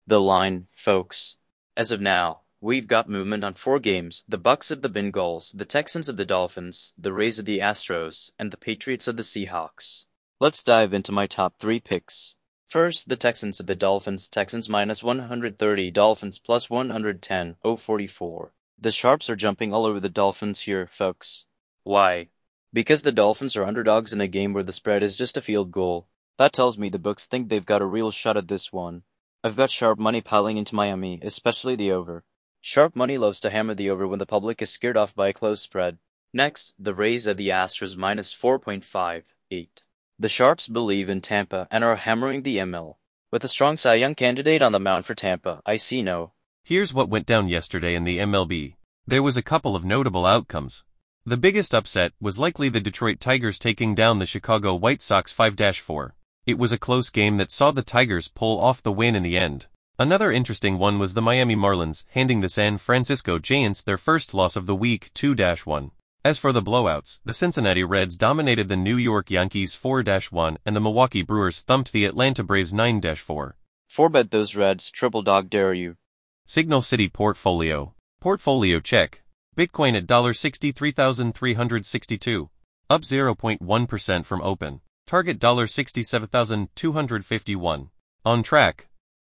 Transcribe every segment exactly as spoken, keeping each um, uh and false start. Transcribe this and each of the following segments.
The line, folks. As of now, we've got movement on four games: the Bucks of the Bengals, the Texans of the Dolphins, the Rays of the Astros, and the Patriots of the Seahawks. Let's dive into my top three picks. First, the Texans of the Dolphins. Texans minus one hundred thirty, Dolphins plus one hundred ten, oh forty-four. The Sharps are jumping all over the Dolphins here, folks. Why? Because the Dolphins are underdogs in a game where the spread is just a field goal. That tells me the books think they've got a real shot at this one. I've got sharp money piling into Miami, especially the over. Sharp money loves to hammer the over when the public is scared off by a close spread. Next, the Rays of the Astros minus four point five eight. The Sharps believe in Tampa and are hammering the M L. With a strong Cy Young candidate on the mound for Tampa, I see no. Here's what went down yesterday in the M L B. There was a couple of notable outcomes. The biggest upset was likely the Detroit Tigers taking down the Chicago White Sox five to four. It was a close game that saw the Tigers pull off the win in the end. Another interesting one was the Miami Marlins handing the San Francisco Giants their first loss of the week two to one. As for the blowouts, the Cincinnati Reds dominated the New York Yankees four to one and the Milwaukee Brewers thumped the Atlanta Braves nine to four. Four bet those Reds, triple dog dare you. Signal City Portfolio. Portfolio check. Bitcoin at sixty-three thousand three hundred sixty-two dollars, up zero point one percent from open. Target sixty-seven thousand two hundred fifty-one. On track.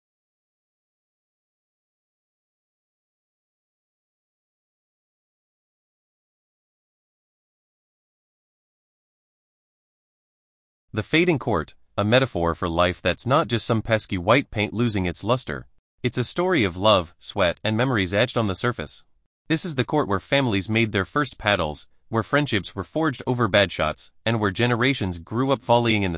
The Fading Court, a metaphor for life that's not just some pesky white paint losing its luster. It's a story of love, sweat, and memories etched on the surface. This is the court where families made their first paddles, where friendships were forged over bad shots, and where generations grew up volleying in the